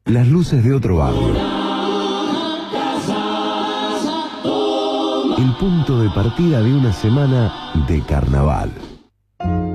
Las luces de otro barrio. El punto de partida de una semana de carnaval.